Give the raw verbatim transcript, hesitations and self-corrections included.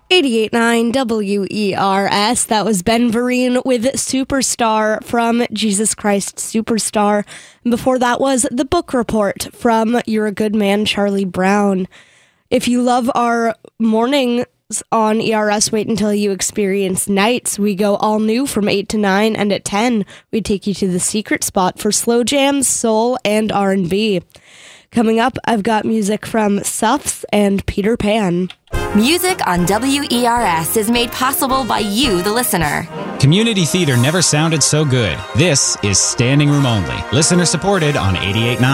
eighty-eight point nine W E R S. That was Ben Vereen with Superstar from Jesus Christ Superstar. And before that was The Book Report from You're a Good Man, Charlie Brown. If you love our mornings on E R S, wait until you experience nights. We go all new from eight to nine, and at ten, we take you to the secret spot for slow jams, soul, and R and B. Coming up, I've got music from Suffs and Peter Pan. Music on W E R S is made possible by you, the listener. Community theater never sounded so good. This is Standing Room Only. Listener supported on eighty-eight point nine.